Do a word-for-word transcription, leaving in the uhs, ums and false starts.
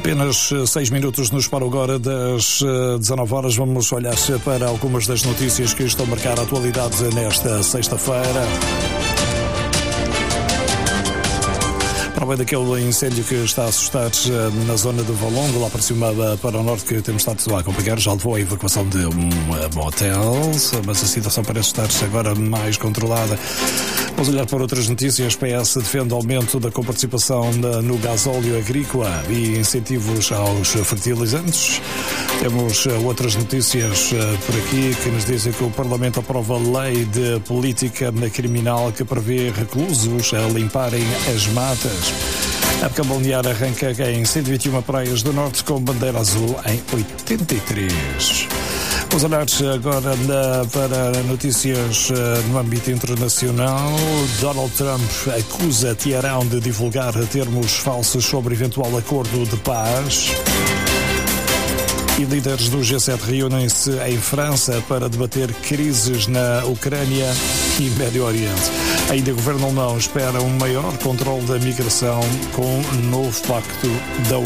Apenas seis minutos nos para agora das dezanove horas. Vamos olhar para algumas das notícias que estão a marcar a atualidade nesta sexta-feira. Para além daquele incêndio que está a assustar na zona de Valongo, lá para cima, para o norte, que temos estado a acompanhar, já levou a evacuação de um motel, mas a situação parece estar agora mais controlada. Vamos olhar para outras notícias. P S defende aumento da comparticipação no gasóleo agrícola e incentivos aos fertilizantes. Temos outras notícias por aqui que nos dizem que o Parlamento aprova lei de política criminal que prevê reclusos a limparem as matas. A época balnear arranca em cento e vinte e uma praias do norte com bandeira azul em oitenta e três. Vamos olhar agora na, para notícias no âmbito internacional. Donald Trump acusa Teherão de divulgar termos falsos sobre eventual acordo de paz. E líderes do G sete reúnem-se em França para debater crises na Ucrânia e Médio Oriente. Ainda o governo alemão espera um maior controle da migração com um novo pacto da